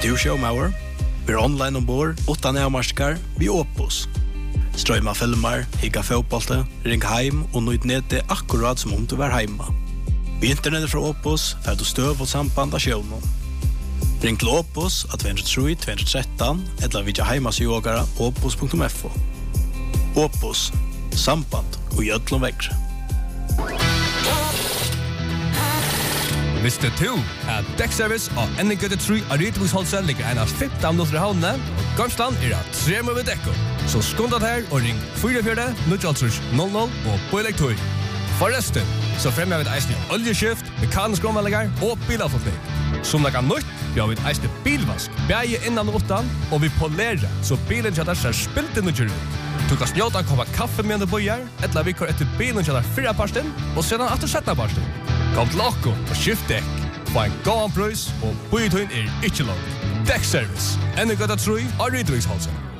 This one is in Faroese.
du showmauer? Vi online ombord, utan avmarskar, vi Opus. Strøyma filmer, higga fotbollte, ring heim og nøyd nede akkurat som om du var heima. Vi internettet fra Opus, får du støv og samband av sjøvnen. Ring til Opus av 203-213, eller vidja heimasjågara opus.fo. Opus, samband og gjødlom vekkre. Visste du at dekkservice og NG3 Aritibusholset ligger en av 15 minutter i havnene, og Gamsland at 3 med dekko. Så skundet her og ring 44-000 og på elektroi. Forresten, så fremmer vi et eisende oljeskift, mekanisk omvallinger og bilavfotning. Som det kan nytt, vi har et eisende bilvask, beie innan og utan, og vi polerer, så bilen kjøtter ser spilt inn og kjører ut. Du kan snjåta en kopp kaffe med du bøyer, eller vi kjører etter bilen kjøtter 4 parsten, og sedan etter 17 parsten. Kom til Akko og skift dekk. Få en god pris, og bøyetøyen ikke langt. Dekkservice. NG3 Aritibusholset.